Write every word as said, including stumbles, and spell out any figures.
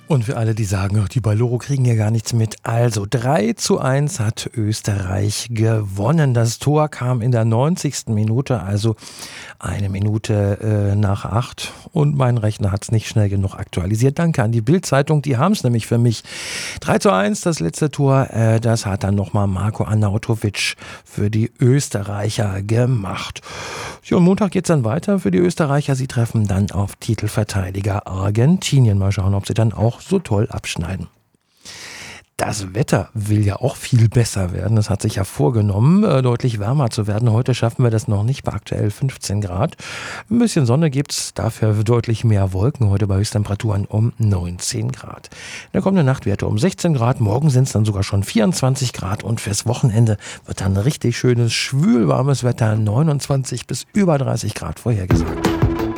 Und für alle, die sagen, die Baloro kriegen ja gar nichts mit. Also drei zu eins hat Österreich gewonnen. Das Tor kam in der neunzigsten Minute, also eine Minute äh, nach acht. Und mein Rechner hat es nicht schnell genug aktualisiert. Danke an die Bild-Zeitung, die haben es nämlich für mich. drei zu eins, das letzte Tor, äh, das hat dann nochmal Marko Arnautovic für die Österreicher gemacht. Ja, und Montag geht es dann weiter für die Österreicher. Sie treffen dann auf Titelverteidiger Argentinien. Mal schauen, ob sie dann auch so toll abschneiden. Das Wetter will ja auch viel besser werden. Das hat sich ja vorgenommen, äh, deutlich wärmer zu werden. Heute schaffen wir das noch nicht bei aktuell fünfzehn Grad. Ein bisschen Sonne gibt's, dafür deutlich mehr Wolken. Heute bei Höchsttemperaturen um neunzehn Grad. In der kommenden Nacht Werte um sechzehn Grad. Morgen sind es dann sogar schon vierundzwanzig Grad. Und fürs Wochenende wird dann richtig schönes, schwülwarmes Wetter. neunundzwanzig bis über dreißig Grad vorhergesagt.